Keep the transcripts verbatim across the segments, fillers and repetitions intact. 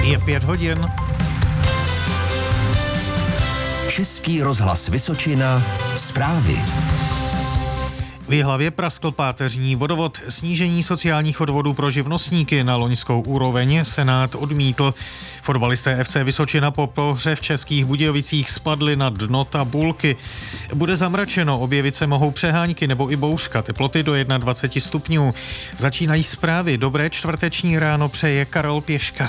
Je pět hodin. Český rozhlas Vysočina, zprávy. V Jihlavě praskl páteřní vodovod. Snížení sociálních odvodů pro živnostníky na loňskou úroveň Senát odmítl. Fotbalisté F C Vysočina po prohře v Českých Budějovicích spadli na dno tabulky. Bude zamračeno, objevit se mohou přehánky nebo i bouřka, teploty do dvacet jedna stupňů. Začínají zprávy. Dobré čtvrteční ráno přeje Karel Pěška.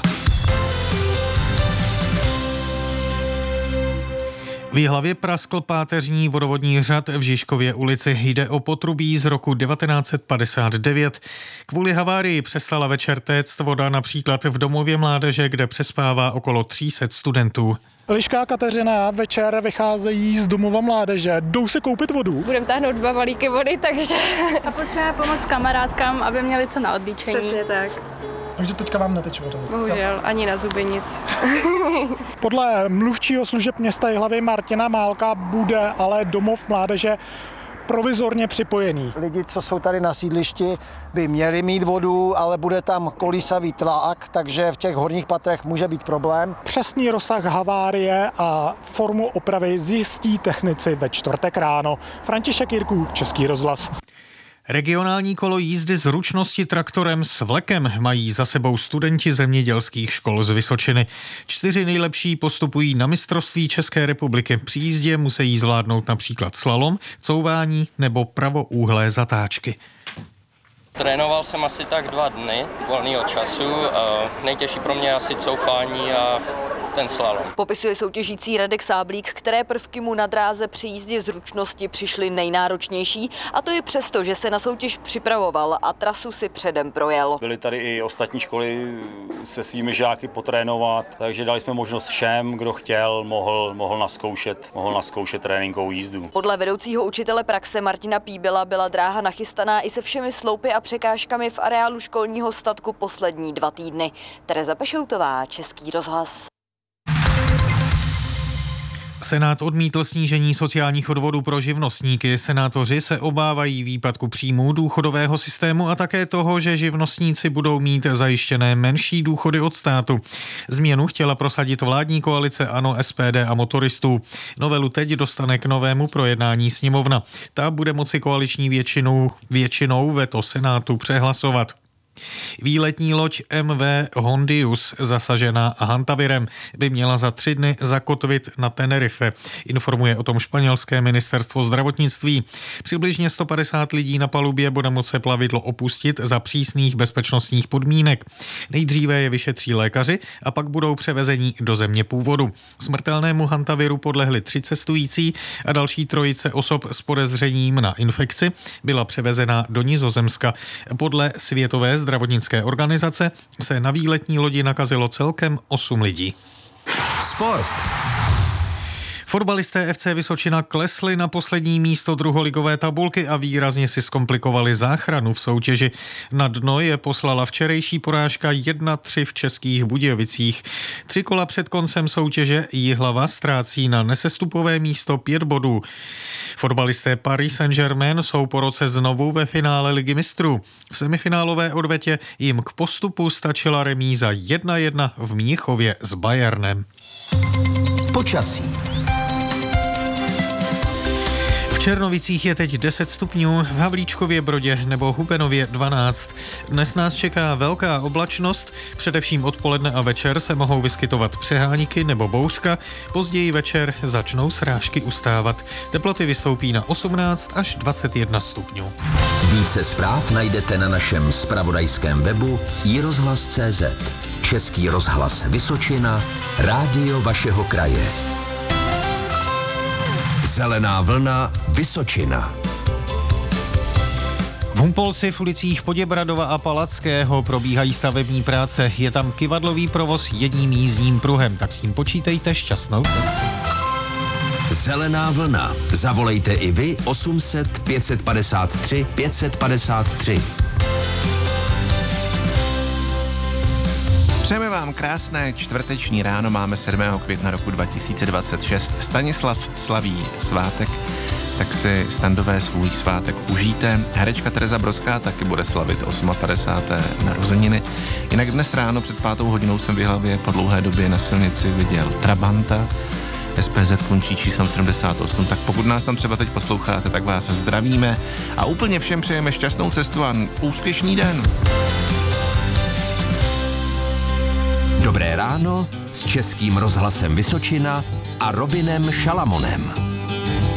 V Jihlavě praskl páteřní vodovodní řad v Žižkově ulici. Jde o potrubí z roku devatenáct set padesát devět. Kvůli havárii přestala večer téct voda například v domově mládeže, kde přespává okolo tři sta studentů. Liška Kateřina večer vycházejí z domova mládeže, jdou se koupit vodu. Budeme táhnout dva balíky vody, takže... A potřebujeme pomoct kamarádkám, aby měli co na odlíčení. Přesně tak. Takže teďka vám neteče voda. Bohužel, ani na zuby nic. Podle mluvčího služeb města Jihlavy Martina Málka bude ale domov mládeže provizorně připojený. Lidi, co jsou tady na sídlišti, by měli mít vodu, ale bude tam kolísavý tlak, takže v těch horních patrech může být problém. Přesný rozsah havárie a formu opravy zjistí technici ve čtvrtek ráno. František Jirků, Český rozhlas. Regionální kolo jízdy zručnosti traktorem s vlekem mají za sebou studenti zemědělských škol z Vysočiny. Čtyři nejlepší postupují na mistrovství České republiky. Při jízdě musí zvládnout například slalom, couvání nebo pravoúhlé zatáčky. Trénoval jsem asi tak dva dny volného času. Nejtěžší pro mě asi coufání a ten slalom. Popisuje soutěžící Radek Sáblík, které prvky mu na dráze při jízdě zručnosti přišly nejnáročnější, a to i přesto, že se na soutěž připravoval a trasu si předem projel. Byly tady i ostatní školy se svými žáky potrénovat, takže dali jsme možnost všem, kdo chtěl, mohl, mohl naskoušet, mohl naskoušet tréninkovou jízdu. Podle vedoucího učitele praxe Martina Píbila byla dráha nachystaná i se všemi sloupy a překážkami v areálu školního statku poslední dva týdny. Tereza Pešoutová, Český rozhlas. Senát odmítl snížení sociálních odvodů pro živnostníky. Senátoři se obávají výpadku příjmů důchodového systému a také toho, že živnostníci budou mít zajištěné menší důchody od státu. Změnu chtěla prosadit vládní koalice ANO, S P D a motoristů. Novelu teď dostane k novému projednání sněmovna. Ta bude moci koaliční většinou, většinou veto Senátu přehlasovat. Výletní loď M V Hondius, zasažená hantavirem, by měla za tři dny zakotvit na Tenerife. Informuje o tom španělské ministerstvo zdravotnictví. Přibližně sto padesát lidí na palubě bude moci plavidlo opustit za přísných bezpečnostních podmínek. Nejdříve je vyšetří lékaři a pak budou převezeni do země původu. Smrtelnému hantaviru podlehli tři cestující a další trojice osob s podezřením na infekci byla převezena do Nizozemska. Podle Světové zdravotnické organizace se na výletní lodi nakazilo celkem osm lidí. Sport. Fotbalisté F C Vysočina klesli na poslední místo druholigové tabulky a výrazně si zkomplikovali záchranu v soutěži. Na dno je poslala včerejší porážka jedna tři v Českých Budějovicích. Tři kola před koncem soutěže Jihlava ztrácí na nesestupové místo pět bodů. Fotbalisté Paris Saint-Germain jsou po roce znovu ve finále Ligy mistrů. V semifinálové odvetě jim k postupu stačila remíza jedna jedna v Mnichově s Bayernem. Počasí. V Černovicích je teď deset stupňů, v Havlíčkově Brodě nebo Hubenově dvanáct. Dnes nás čeká velká oblačnost, především odpoledne a večer se mohou vyskytovat přehánky nebo bouřka, později večer začnou srážky ustávat. Teploty vystoupí na osmnáct až dvacet jedna stupňů. Více zpráv najdete na našem zpravodajském webu i rozhlas tečka cé zet. Český rozhlas Vysočina, rádio vašeho kraje. Zelená vlna Vysočina. V Humpolci v ulicích Poděbradova a Palackého probíhají stavební práce. Je tam kyvadlový provoz jedním jízdním pruhem, tak s tím počítejte, šťastnou cestu. Zelená vlna. Zavolejte i vy osm set pět padesát tři pět padesát tři. Přejeme vám krásné čtvrteční ráno, máme sedmého května roku dva tisíce dvacet šest. Stanislav slaví svátek tak si Standové svůj svátek užijte. Herečka Tereza Brodská taky bude slavit padesáté osmé narozeniny. Jinak dnes ráno před pátou hodinou jsem v Jihlavě po dlouhé době na silnici viděl Trabanta. S P Z končí číslem sedmdesát osm, tak pokud nás tam třeba teď posloucháte, tak vás zdravíme a úplně všem přejeme šťastnou cestu a úspěšný den. Dobré ráno s Českým rozhlasem Vysočina a Robinem Šalamonem.